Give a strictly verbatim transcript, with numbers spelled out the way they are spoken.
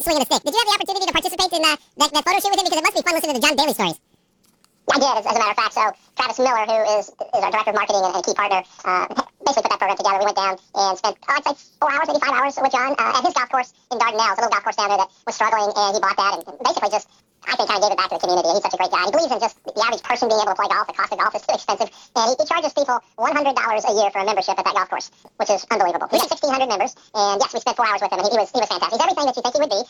swinging a stick. Did you have the opportunity to participate in uh, that, that photo shoot with him? Because it must be fun listening to the John Daly stories. I did, as, as a matter of fact. So Travis Miller, who is is our director of marketing and, and key partner, uh, basically put that program together. We went down and spent, oh, I'd say four hours, maybe five hours with John uh, at his golf course in Dardanelles, a little golf course down there that was struggling, and he bought that and, and basically just, I think, kind of gave it back to the community. He's such a great guy. He believes in just the average person being able to play golf. The cost of golf is too expensive, and he, he charges people one hundred dollars a year for a membership at that golf course, which is unbelievable. We got sixteen hundred members, and yes, we spent four hours with him, and he, he was he was fantastic. He's everything that you think he would be.